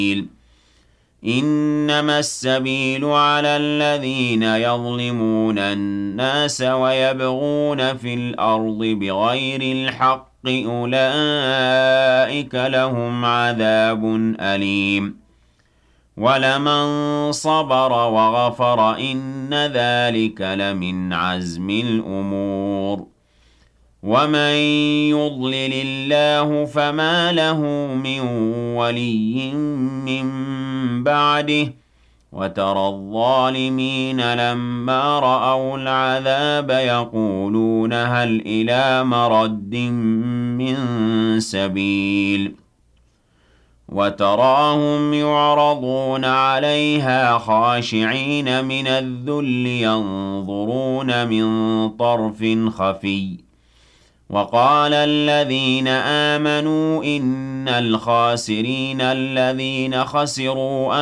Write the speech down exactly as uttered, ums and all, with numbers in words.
إنما السبيل على الذين يظلمون الناس ويبغون في الأرض بغير الحق أولئك لهم عذاب أليم ولمن صبر وغفر إن ذلك لمن عزم الأمور ومن يضلل الله فما له من ولي من بعده وترى الظالمين لما رأوا العذاب يقولون هل إلى مرد من سبيل وتراهم يعرضون عليها خاشعين من الذل ينظرون من طرف خفي وقال الذين آمنوا إن الخاسرين الذين خسروا